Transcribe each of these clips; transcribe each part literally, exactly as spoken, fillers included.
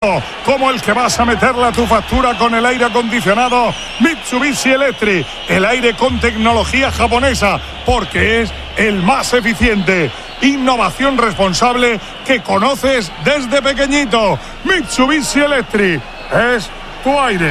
como el que vas a meterle a tu factura con el aire acondicionado Mitsubishi Electric, el aire con tecnología japonesa, porque es el más eficiente. Innovación responsable que conoces desde pequeñito. Mitsubishi Electric es tu aire.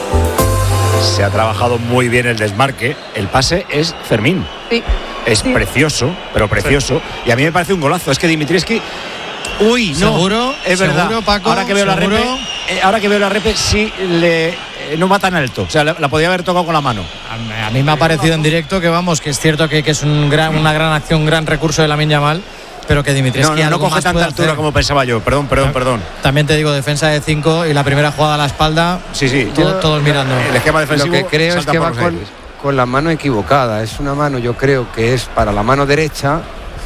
Se ha trabajado muy bien el desmarque. El pase es Fermín. Sí. Es sí. precioso, pero precioso. Sí. Y a mí me parece un golazo. Es que Dimitrievski... Uy, no. ¿Seguro? Es ¿Seguro, verdad. Paco? Ahora que veo ¿Seguro? la repe, eh, ahora que veo la repe, sí le... Eh, no va tan alto. O sea, la, la podía haber tocado con la mano. A, a mí me ha parecido en directo que, vamos, que es cierto que, que es un gran, una gran acción, un gran recurso de Lamine Yamal, pero que Dimitrievski no, no, no algo coge más tanta puede altura hacer. como pensaba yo. Perdón, perdón, perdón. También te digo, defensa de cinco y la primera jugada a la espalda. Sí, sí. Todo, todos mirando. El esquema defensivo. Lo que creo es que va con, con la mano equivocada. Es una mano, yo creo que es para la mano derecha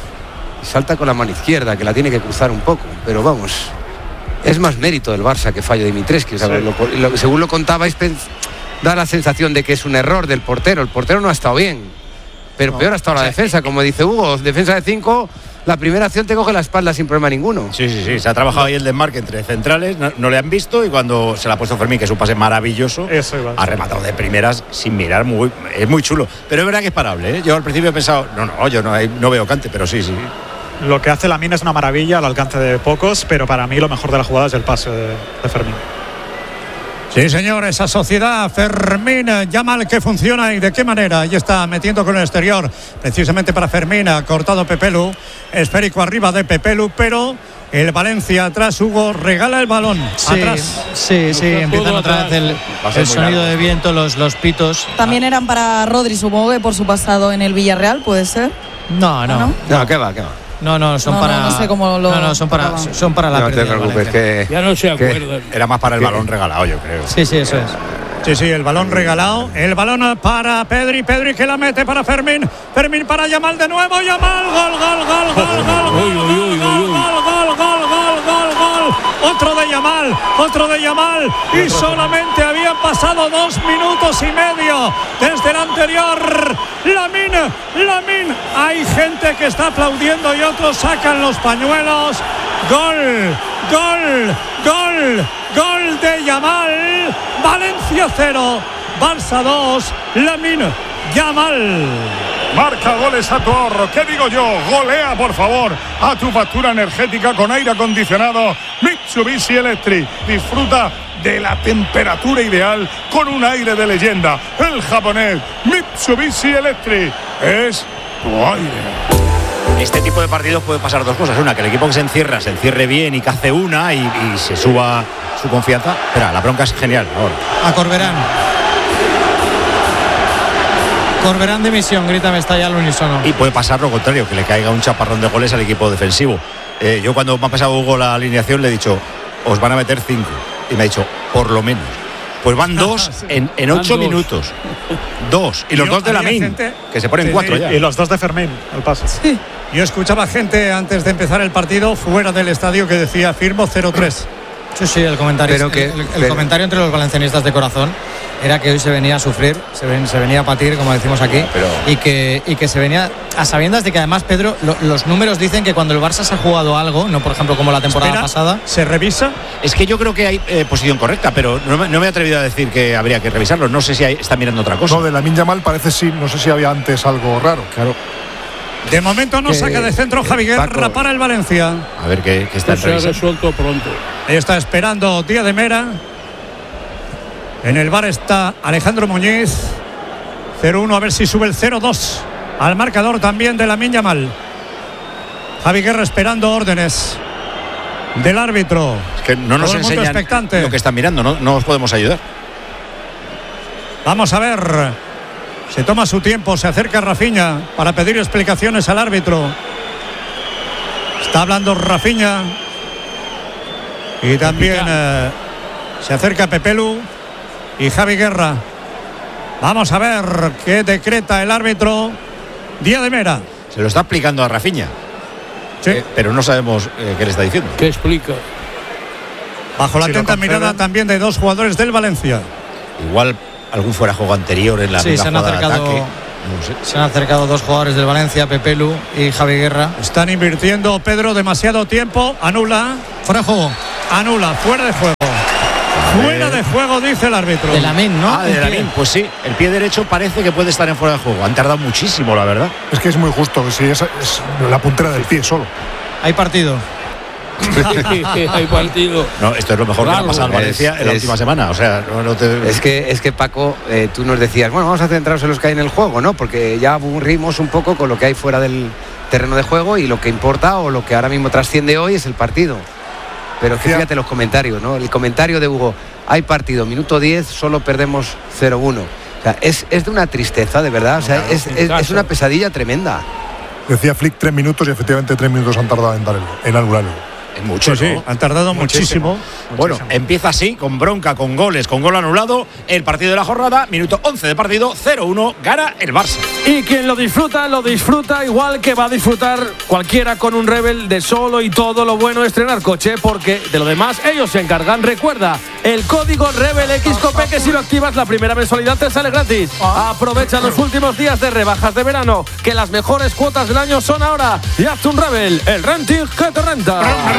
y salta con la mano izquierda, que la tiene que cruzar un poco. Pero vamos, es más mérito del Barça que fallo de Dimitrievski. O sea, sí. lo, lo, según lo contabais, da la sensación de que es un error del portero. El portero no ha estado bien, pero no, peor ha estado o sea, la defensa, como dice Hugo. Defensa de cinco, la primera acción te coge la espalda sin problema ninguno. Sí, sí, sí. Se ha trabajado ahí el desmarque entre centrales, no, no le han visto, y cuando se la ha puesto Fermín, que es un pase maravilloso, Eso iba, ha rematado de primeras sin mirar. Muy, es muy chulo. Pero es verdad que es parable, ¿eh? Yo al principio he pensado, no, no, yo no, no veo cante, pero sí, sí. Lo que hace Lamine es una maravilla al alcance de pocos, pero para mí lo mejor de la jugada es el pase de, de Fermín. Sí, señor, esa sociedad Fermín Yamal que funciona y de qué manera. Y está metiendo con el exterior, precisamente para Fermín, ha cortado Pepelu, esférico arriba de Pepelu, pero el Valencia atrás, Hugo, regala el balón. Sí, atrás. sí, sí, empiezan otra vez el, el sonido largo. de viento, los, los pitos. También eran para Rodri, supongo que por su pasado en el Villarreal, ¿puede ser? No, no. No, no qué va, qué va. No, no, son no, para. No, no sé cómo lo. No, no, son para, son para la no pérdida. No te preocupes, que. Ya no se acuerdan. Era más para el balón regalado, yo creo. Sí, sí, eso es. Sí, sí, el balón regalado. El balón para Pedri. Pedri que la mete para Fermín. Fermín para Yamal de nuevo. Yamal. Gol, gol, gol, gol, gol, gol, gol, gol, gol, gol, gol, gol. Otro de Yamal. Otro de Yamal. Y solamente habían pasado dos minutos y medio desde el anterior. Lamine, Lamine. Hay gente que está aplaudiendo y otros sacan los pañuelos. Gol, gol, gol. Gol de Yamal. Valencia cero, Barça dos, Lamine Yamal. Marca goles a tu ahorro. ¿Qué digo yo? Golea, por favor, a tu factura energética con aire acondicionado Mitsubishi Electric. Disfruta de la temperatura ideal con un aire de leyenda. El japonés Mitsubishi Electric es tu aire. Este tipo de partidos puede pasar dos cosas. Una, que el equipo que se encierra se encierre bien y cace una y, y se suba su confianza. Espera, la bronca es genial ahora. A Corberán. Corberán de misión, grita Mestalla al unísono. Y puede pasar lo contrario, que le caiga un chaparrón de goles al equipo defensivo. Eh, yo cuando me ha pasado Hugo la alineación le he dicho, os van a meter cinco. Y me ha dicho, por lo menos. Pues van dos sí. en, en ocho dos. minutos. Dos. Y los Yo, dos de Lamine, que se ponen sí, cuatro sí, ya. Y los dos de Fermín, el pase. Sí. Yo escuchaba gente antes de empezar el partido fuera del estadio que decía firmo cero tres. Sí, sí, el comentario, pero que, el, el, pero... el comentario entre los valencianistas de corazón era que hoy se venía a sufrir, se, ven, se venía a patir, como decimos aquí, pero... y, que, y que se venía a sabiendas de que además, Pedro, lo, los números dicen que cuando el Barça se ha jugado algo, no por ejemplo como la temporada Espera, pasada. ¿Se revisa? Es que yo creo que hay eh, posición correcta, pero no me, no me he atrevido a decir que habría que revisarlo. No sé si hay, está mirando otra cosa. No, de Lamine Yamal parece sí, no sé si había antes algo raro. Claro. De momento no saca de centro Javi Guerra para el Valencia. A ver qué, qué está en revisión. Se ha resuelto pronto. Está esperando Díaz de Mera. En el bar está Alejandro Muñiz. cero uno, a ver si sube el cero dos al marcador también de Lamine Yamal. Javi Guerra esperando órdenes del árbitro. Es que no nos enseñan lo que están mirando, no, no os podemos ayudar. Vamos a ver. Se toma su tiempo, se acerca Rafinha para pedir explicaciones al árbitro. Está hablando Rafinha. Y también eh, se acerca Pepelu y Javi Guerra. Vamos a ver qué decreta el árbitro Díaz de Mera. Se lo está explicando a Rafinha. Sí. Eh, pero no sabemos eh, qué le está diciendo. ¿Qué explica? Bajo la si atenta mirada también de dos jugadores del Valencia. Igual algún fuera juego anterior en la sí, se han acercado, ataque. No sé. Se han acercado dos jugadores del Valencia, Pepelu y Javi Guerra. Están invirtiendo, Pedro, demasiado tiempo. Anula. Fuera de juego. anula, fuera de juego. Fuera de juego, dice el árbitro. De Lamine, ¿no? Ah, de Lamine, pues sí. El pie derecho parece que puede estar en fuera de juego. Han tardado muchísimo, la verdad. Es que es muy justo, que si es, es la puntera del pie solo. Hay partido. Hay partido. No, esto es lo mejor Claro, que le ha pasado al Valencia es, en la es, última semana. O sea, no, no te... Es que, es que Paco, eh, tú nos decías, bueno, vamos a centrarnos en los que hay en el juego, ¿no? Porque ya aburrimos un poco con lo que hay fuera del terreno de juego y lo que importa o lo que ahora mismo trasciende hoy es el partido. Pero fíjate los comentarios, ¿no? El comentario de Hugo, hay partido, minuto diez, solo perdemos cero uno. O sea, es, es de una tristeza, de verdad. O sea, Claro, es, es, es una pesadilla tremenda. Decía Flick tres minutos y efectivamente tres minutos han tardado en dar el, en anularlo. Es mucho, Sí, sí, ¿no? han tardado muchísimo. Muchísimo. Bueno, Muchísimo. empieza así, con bronca, con goles, con gol anulado. El partido de la jornada, minuto once de partido, cero uno, gana el Barça. Y quien lo disfruta, lo disfruta igual que va a disfrutar cualquiera con un Rebel de solo y todo lo bueno es estrenar coche, porque de lo demás ellos se encargan. Recuerda, el código Rebel X Cope, que si lo activas la primera mensualidad te sale gratis. Aprovecha los últimos días de rebajas de verano, que las mejores cuotas del año son ahora. Y hazte un Rebel, el renting que te renta.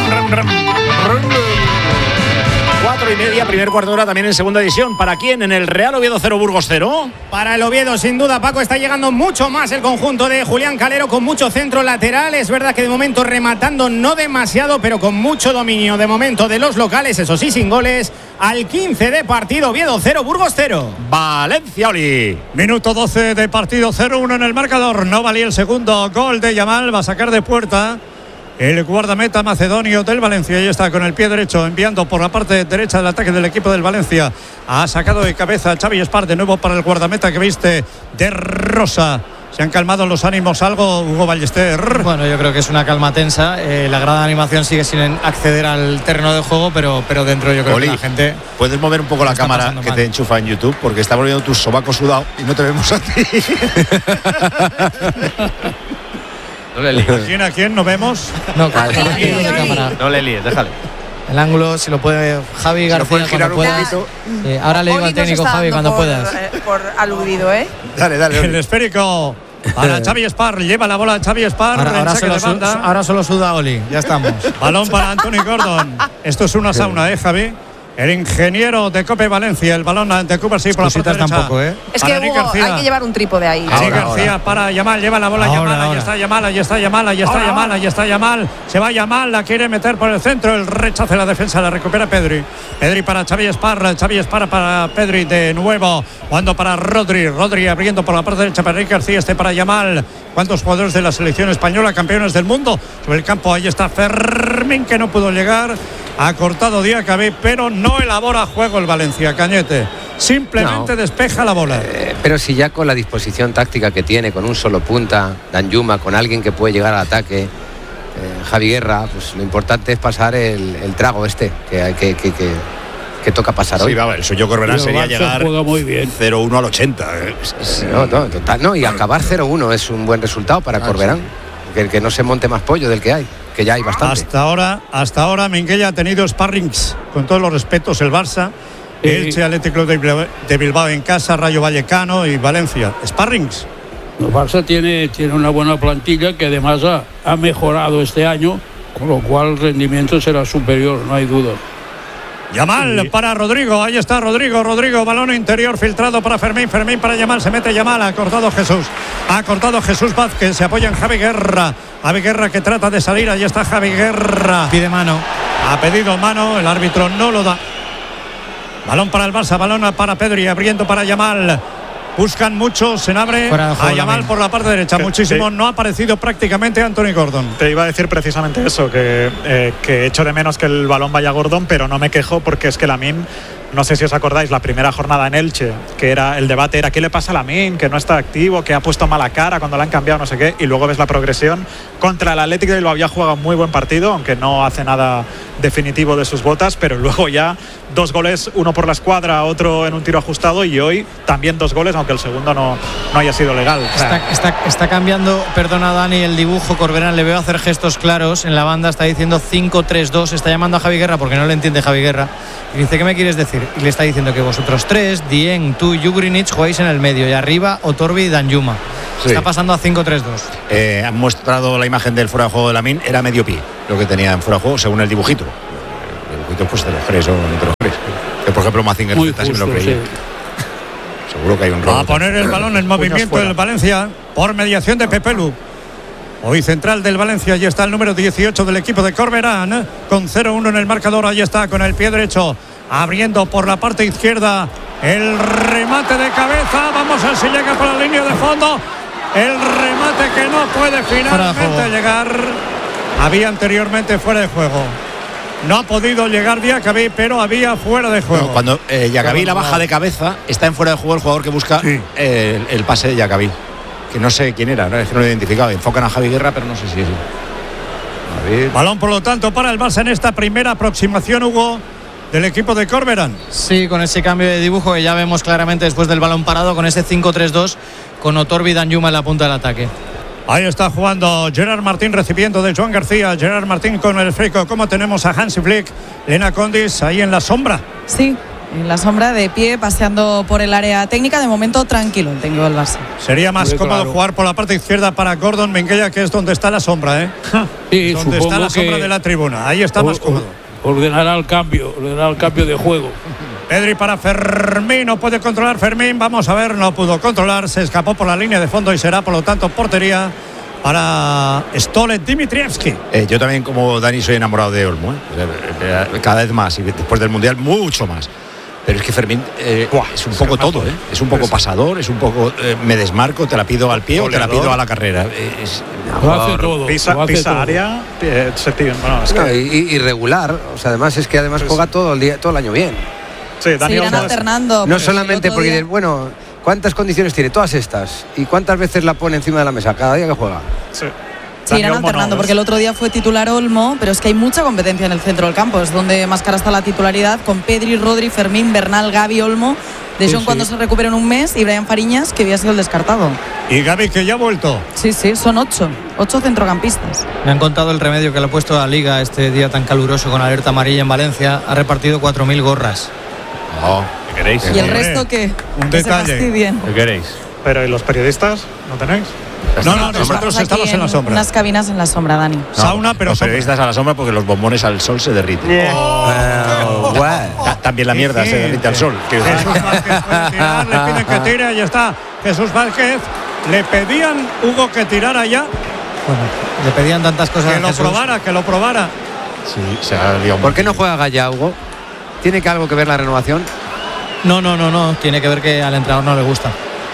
Cuatro y media, primer cuarto de hora también en segunda división. ¿Para quién? En el Real Oviedo cero, Burgos cero. Para el Oviedo, sin duda, Paco, está llegando mucho más el conjunto de Julián Calero, con mucho centro lateral. Es verdad que de momento rematando no demasiado, pero con mucho dominio de momento de los locales, eso sí, sin goles. Al quince de partido, Oviedo cero, Burgos cero. Valencia, Oli. Minuto doce de partido, cero uno en el marcador. No valía el segundo gol de Yamal, va a sacar de puerta el guardameta macedonio del Valencia. Y está con el pie derecho enviando por la parte derecha del ataque del equipo del Valencia. Ha sacado de cabeza Xavi Espar, de nuevo para el guardameta que viste de rosa. ¿Se han calmado los ánimos algo, Hugo Ballester? Bueno, yo creo que es una calma tensa. Eh, la grada de animación sigue sin acceder al terreno de juego, pero, pero dentro yo creo Oli, que la gente... ¿puedes mover un poco la está cámara pasando que mal. te enchufa en YouTube? Porque está volviendo tu sobaco sudado y no te vemos a ti. No le líes. ¿A quién, a quién no vemos? No, con el ángulo de cámara. No le líes, déjale. El ángulo, si lo puede Javi García, puedes girar cuando un pueda. poquito. Sí, ahora le digo Oli al nos técnico está Javi dando cuando por, puedas. eh, por aludido, ¿eh? Dale, dale. El esférico para Xavi Espar. Lleva la bola Xavi Espar. Ahora, en ahora saque solo, de su- banda. ahora solo suda Oli, ya estamos. Balón para Anthony Gordon. Esto es una sauna, ¿eh, Javi? El ingeniero de Cope Valencia. El balón ante Cooper, sí, por la parte Cositas derecha. tampoco, ¿eh? Es Para que Eric Hugo, García. hay que llevar un trípode ahí. Eric Ahora, García ahora. para Yamal, lleva la bola Ahora, Yamal, ahí ahora. está Yamal, ahí está Yamal, ahí está Ahora, Yamal, ahora. ahí está Yamal, se va Yamal, la quiere meter por el centro, el rechace la defensa, la recupera Pedri. Pedri para Xavi Espar, Xavi Espar para Pedri de nuevo, cuando para Rodri, Rodri abriendo por la parte derecha para Eric García, este para Yamal. ¿Cuántos jugadores de la selección española, campeones del mundo? Sobre el campo, ahí está Fermín, que no pudo llegar. Ha cortado Diacabí, pero no elabora juego el Valencia, Cañete. Simplemente No. despeja la bola. Eh, pero si ya con la disposición táctica que tiene, con un solo punta, Danjuma, con alguien que puede llegar al ataque, eh, Javi Guerra, pues lo importante es pasar el, el trago este, que, que, que, que, que toca pasar Sí, hoy. va, el suyo Corberán Y el sería Barça llegar juega muy bien. cero uno al ochenta. eh. No, no, total, no, y acabar cero uno es un buen resultado para Ah, Corberán. Que, que no se monte más pollo del que hay, que ya hay bastante. Hasta ahora, hasta ahora Minguella ha tenido sparrings, con todos los respetos, el Barça, Eh, Elche, Atlético Club de Bilbao, de Bilbao en casa, Rayo Vallecano y Valencia. Sparrings. El Barça tiene, tiene una buena plantilla que además ha, ha mejorado este año, con lo cual el rendimiento será superior, no hay duda. Yamal para Rodrigo, ahí está Rodrigo, Rodrigo, balón interior filtrado para Fermín, Fermín para Yamal, se mete Yamal, ha cortado Jesús, ha cortado Jesús Vázquez, se apoya en Javi Guerra, Javi Guerra que trata de salir, ahí está Javi Guerra. Pide mano. Ha pedido mano, el árbitro no lo da. Balón para el Barça, balón para Pedri, abriendo para Yamal. Buscan mucho, se abre Fuera de juego, a Yamal Lamine. por la parte derecha, Sí, muchísimo. sí. No ha aparecido prácticamente Anthony Gordon. Te iba a decir precisamente eso, que, eh, que echo de menos que el balón vaya a Gordon, pero no me quejo porque es que Lamine, no sé si os acordáis, la primera jornada en Elche, que era el debate era ¿qué le pasa a Lamine? Que no está activo, que ha puesto mala cara cuando le han cambiado, no sé qué, y luego ves la progresión. Contra el Atlético de Bilbao había jugado muy buen partido, aunque no hace nada definitivo de sus botas, pero luego ya dos goles, uno por la escuadra, otro en un tiro ajustado, y hoy también dos goles, aunque el segundo no, no haya sido legal. O sea, Está, está, está cambiando, perdona Dani, el dibujo. Corberán, le veo hacer gestos claros en la banda, está diciendo cinco tres dos, está llamando a Javi Guerra porque no le entiende Javi Guerra. Y dice, ¿qué me quieres decir? Y le está diciendo que vosotros tres, Dieng, tú y Jugrinic jugáis en el medio y arriba Otorbi y Danjuma. Sí. Está pasando a cinco tres dos. Eh, han mostrado la imagen del fuera de juego de Lamine, era medio pie lo que tenía en fuera de juego según el dibujito. El poquito pues te lo crees o no te lo crees. Que por ejemplo Mazinger Muy sí me lo justo, creía. sí. Seguro que hay un robo. A poner el balón en movimiento el Valencia por mediación de Pepe Lu. Hoy central del Valencia, allí está el número dieciocho del equipo de Corberán, con cero uno en el marcador, ahí está con el pie derecho, abriendo por la parte izquierda el remate de cabeza, vamos a ver si llega por la línea de fondo, el remate que no puede finalmente llegar, había anteriormente fuera de juego. No ha podido llegar Diacabí, pero había fuera de juego. No, cuando eh, Diacabí la baja de cabeza, está en fuera de juego el jugador que busca sí. el, el pase de Diacabí. Que no sé quién era, no, es que no lo he identificado. Enfocan a Javi Guerra, pero no sé si es él. Balón, por lo tanto, para el Barça en esta primera aproximación, Hugo, del equipo de Corberán. Sí, con ese cambio de dibujo que ya vemos claramente después del balón parado, con ese cinco tres dos, con Otorbi y Danjuma en la punta del ataque. Ahí está jugando Gerard Martín, recibiendo de Joan García. Gerard Martín con el frico. Como tenemos a Hansi Flick, Lena Condis ahí en la sombra. Sí, en la sombra, de pie, paseando por el área técnica. De momento tranquilo el técnico del Barça. Sería más Muy cómodo claro. jugar por la parte izquierda para Gordon Menguella, que es donde está la sombra, ¿eh? Sí, donde está la sombra de la tribuna. Ahí está más cómodo. Ordenará el cambio, ordenará el cambio de juego. Pedri para Fermín, no puede controlar Fermín. Vamos a ver, no pudo controlar, se escapó por la línea de fondo y será, por lo tanto, portería para Stolet Dimitrievski. Eh, yo también, como Dani, soy enamorado de Olmo, ¿eh? Cada vez más, y después del Mundial mucho más. Pero es que Fermín eh, Buah, es un poco todo, ¿eh? Es un poco pasador, es un poco eh, me desmarco, te la pido al pie o te la pido a la carrera. Es, lo hace todo. Pisa, lo hace pisa todo. área, eh, se tira, bueno, es No, que, y, y irregular, o sea, además es que además Sí, juega sí. todo el día, todo el año bien. sí, Dani Se irán Olmo es- alternando. No porque solamente el otro porque día- dices, bueno, ¿cuántas condiciones tiene? Todas estas. ¿Y cuántas veces la pone encima de la mesa cada día que juega? sí. Se Dani irán Olmo alternando no, porque el otro día fue titular Olmo, pero es que hay mucha competencia en el centro del campo. Es donde más cara está la titularidad, con Pedri, Rodri, Fermín, Bernal, Gavi, Olmo. De Jong sí. cuando se recupera en un mes y Brian Fariñas, que había sido el descartado. Y Gavi, que ya ha vuelto. Sí, sí, son ocho. Ocho centrocampistas. Me han contado el remedio que le ha puesto a la Liga este día tan caluroso con alerta amarilla en Valencia. Ha repartido cuatro mil gorras. Oh, ¿Qué queréis? Y el Hombre, resto que, un que se detalle. fastidien. ¿Qué queréis? Pero ¿y los periodistas? ¿No tenéis? No, no, nosotros Estamos aquí estamos en la sombra. unas cabinas en la sombra, Dani. No, Sauna, pero los sombra. periodistas a la sombra porque los bombones al sol se derriten. Oh, guau. Ta- También la mierda se derrite al sol. quiero decir. Jesús Vázquez puede tirar, le piden que tire, ahí está Jesús Vázquez. Le pedían, Hugo, que tirara ya, Bueno, le pedían tantas cosas que a lo Jesús. probara, que lo probara. Sí, se ha liado ¿Por mucho. qué no juega Gaya, Hugo? ¿Tiene que algo que ver la renovación? No, no, no, no. Tiene que ver que al entrenador no le gusta.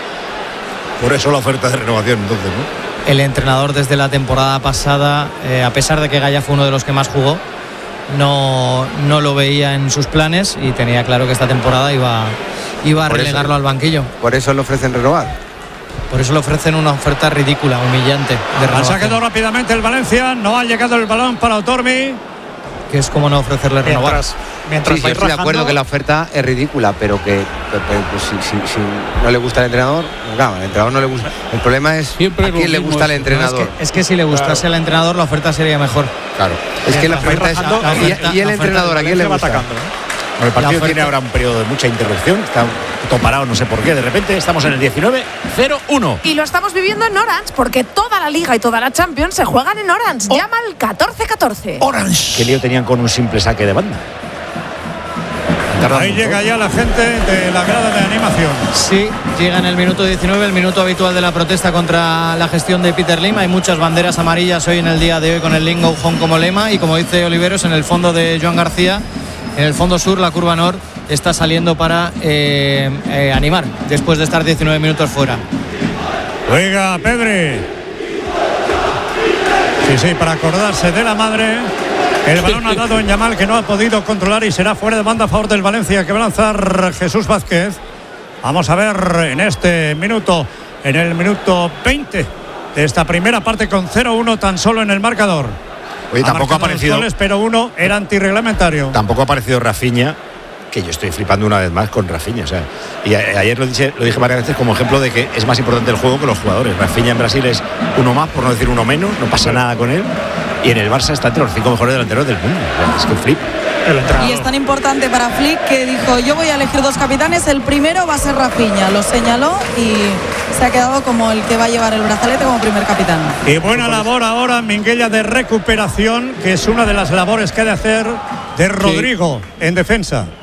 Por eso la oferta de renovación, entonces, ¿no? El entrenador desde la temporada pasada, eh, a pesar de que Gaya fue uno de los que más jugó, no, no lo veía en sus planes y tenía claro que esta temporada iba, iba a Por eso- relegarlo al banquillo. Por eso le ofrecen renovar. Por eso le ofrecen una oferta ridícula, humillante, de Ha renovación, sacado rápidamente el Valencia, no ha llegado el balón para Otormi. que es como no ofrecerle renovar. Mientras, mientras Sí, yo vais estoy de acuerdo rajando, que la oferta es ridícula, pero que pero, pero, pues, si, si- si no le gusta al entrenador, pues, claro, al entrenador no le gusta. El problema es Siempre a lo quién le mismo, gusta al es- No, es, entrenador. que, es que si le gustase al entrenador, la oferta sería mejor. Claro. Es que la mientras vais pregunta es, rajando, la ¿y- oferta- ¿y el la entrenador a quién le Valencia va gusta? atacando, ¿eh? Bueno, el partido La oferta- tiene ahora un periodo de mucha interrupción. Está todo parado, no sé por qué. De repente estamos en el diecinueve cero uno. Y lo estamos viviendo en Orange, porque toda la Liga y toda la Champions se juegan en Orange. Llama al catorce catorce. ¿Qué lío tenían con un simple saque de banda? Ahí llega ya la gente de la grada de animación. Sí, llega en el minuto diecinueve, el minuto habitual de la protesta contra la gestión de Peter Lim. Hay muchas banderas amarillas hoy en el día de hoy con el Link Go Home como lema. Y como dice Oliveros, en el fondo de Joan García, en el fondo sur, la curva norte está saliendo para eh, eh, animar después de estar diecinueve minutos fuera. Oiga, Pedri. Sí, sí, para acordarse de la madre. El balón ha dado en Yamal, que no ha podido controlar y será fuera de banda a favor del Valencia, que va a lanzar Jesús Vázquez. Vamos a ver en este minuto, en el minuto veinte de esta primera parte, con cero uno tan solo en el marcador. Oye, tampoco ha marcado dos aparecido. goles, pero uno era antirreglamentario. Tampoco ha aparecido Rafinha, que yo estoy flipando una vez más con Rafinha. O sea, y a- ayer lo dije, lo dije varias veces como ejemplo de que es más importante el juego que los jugadores. Rafinha en Brasil es uno más, por no decir uno menos, no pasa nada con él. Y en el Barça está entre los cinco mejores delanteros del mundo. O sea, es que flip. El entrenador. Y es tan importante para Flick que dijo, yo voy a elegir dos capitanes, el primero va a ser Rafinha, lo señaló y se ha quedado como el que va a llevar el brazalete como primer capitán. Y buena labor ahora, Minguella, de recuperación, que es una de las labores que ha de hacer de Rodrigo en defensa.